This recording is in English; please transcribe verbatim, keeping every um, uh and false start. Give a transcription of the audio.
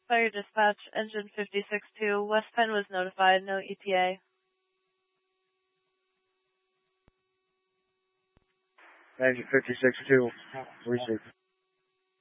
Fire dispatch, engine fifty-six two, West Penn was notified, no E T A. Engine fifty-six two, receive.